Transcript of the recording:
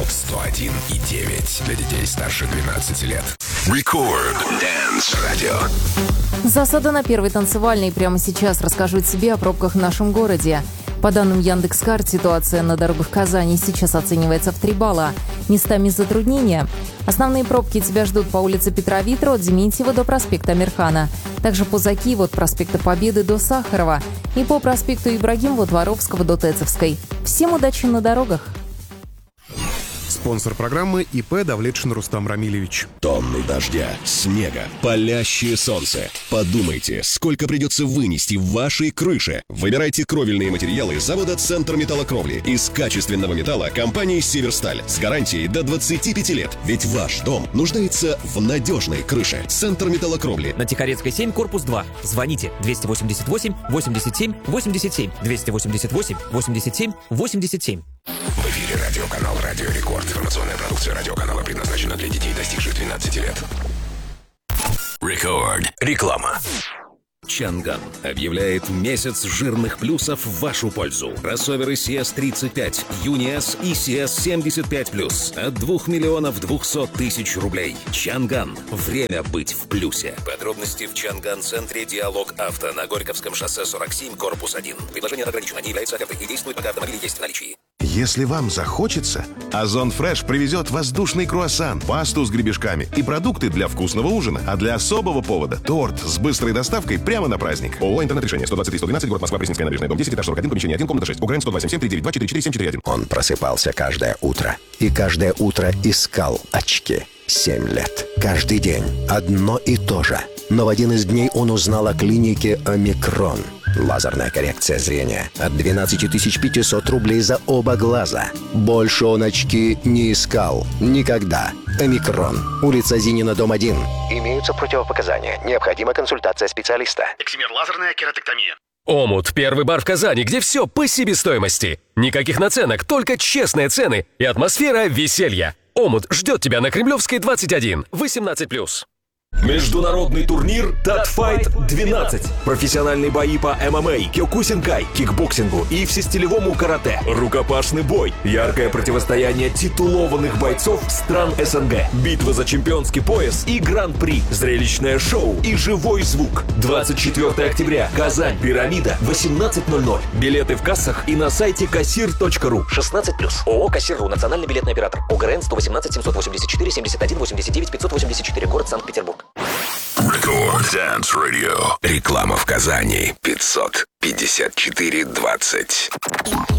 101,9 для детей старше 12 лет. Record Dance Radio. Засада на первой танцевальной. Прямо сейчас расскажу тебе о пробках в нашем городе. По данным Яндекс.Карт, ситуация на дорогах Казани сейчас оценивается в 3 балла. Местами затруднения. Основные пробки тебя ждут по улице Петра Витро от Дементьева до проспекта Амирхана. Также по Закиеву от проспекта Победы до Сахарова. И по проспекту Ибрагимова от Воровского до Тецевской. Всем удачи на дорогах! Спонсор программы ИП Давлетшин Рустам Рамилевич. Тонны дождя, снега, палящее солнце. Подумайте, сколько придется вынести в вашей крыше. Выбирайте кровельные материалы завода «Центр металлокровли» из качественного металла компании «Северсталь» с гарантией до 25 лет. Ведь ваш дом нуждается в надежной крыше. «Центр металлокровли». На Тихорецкой 7, корпус 2. Звоните 288 87 87 288 87 87. В эфире радиоканал «Радио Рекорд». Информационная продукция радиоканала предназначена для детей, достигших 12 лет. Рекорд. Реклама. Чанган объявляет месяц жирных плюсов в вашу пользу. Кроссоверы CS35, Юниас и CS75+, от 2 миллионов 200 тысяч рублей. Чанган. Время быть в плюсе. Подробности в Чанган-центре «Диалог Авто» на Горьковском шоссе 47, корпус 1. Предложение ограничено, не является офертой и действует, пока автомобиль есть в наличии. Если вам захочется, Озон Фреш привезет воздушный круассан, пасту с гребешками и продукты для вкусного ужина. А для особого повода – торт с быстрой доставкой прямо на праздник. ООО «Интернет-решение», 123-112, город Москва, Пресненская набережная, дом 10, этаж 41, помещение 1, комната 6. УГРН 127-739-244-741. Он просыпался каждое утро. И каждое утро искал очки. 7 лет. Каждый день. Одно и то же. Но в один из дней он узнал о клинике «Омикрон». Лазерная коррекция зрения от 12 500 рублей за оба глаза. Больше он очки не искал. Никогда. «Омикрон». Улица Зинина, дом 1. Имеются противопоказания. Необходима консультация специалиста. Эксимер лазерная кератоктомия. Омут – первый бар в Казани, где все по себестоимости. Никаких наценок, только честные цены и атмосфера веселья. Омут ждет тебя на Кремлевской 21, 18+. Международный турнир Татфайт 12. Профессиональные бои по ММА, кёкусинкай, кикбоксингу и всестилевому карате. Рукопашный бой. Яркое противостояние титулованных бойцов стран СНГ. Битва за чемпионский пояс и гран-при. Зрелищное шоу и живой звук. 24 октября. Казань. Пирамида. 18:00. Билеты в кассах и на сайте kassir.ru. 16+. ООО «Кассир.ру». Национальный билетный оператор. ОГРН 118 784 71 89 584. Город Санкт-Петербург. Record Dance Radio. Реклама в Казани. 554-20.